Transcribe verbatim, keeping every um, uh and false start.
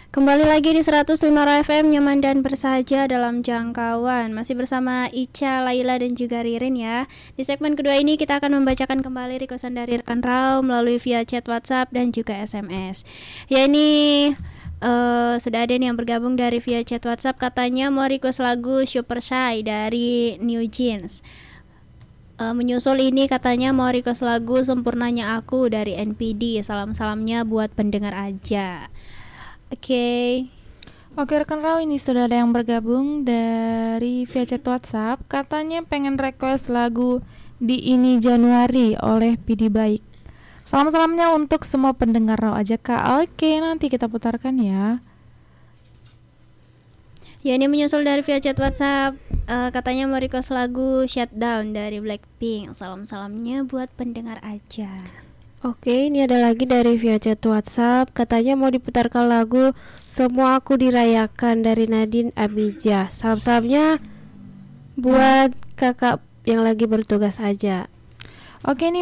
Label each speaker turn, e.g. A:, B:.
A: Kembali lagi di seratus lima F M, nyaman dan bersahaja dalam jangkauan. Masih bersama Ica, Laila dan juga Ririn ya. Di segmen kedua ini kita akan membacakan kembali requestan dari rekan Rau melalui via chat WhatsApp dan juga S M S. Ya ini uh, sudah ada nih yang bergabung dari via chat WhatsApp, katanya mau request lagu Super Shy dari New Jeans. Uh, menyusul ini katanya mau request lagu Sempurnanya Aku dari N P D. Salam-salamnya buat pendengar aja. Oke. Okay.
B: Oke rekan Rau, ini sudah ada yang bergabung dari via chat WhatsApp. Katanya pengen request lagu Di Ini Januari oleh P D Baik. Salam-salamnya untuk semua pendengar Rau aja Kak. Oke, nanti kita putarkan ya.
A: Ya ini menyusul dari via chat WhatsApp, uh, katanya mau request lagu Shutdown dari Blackpink. Salam-salamnya buat pendengar aja.
C: Oke, ini ada lagi dari via chat WhatsApp, katanya mau diputarkan lagu Semua Aku Dirayakan dari Nadine Abijah. Salam-salamnya buat kakak yang lagi bertugas aja.
B: Oke, ini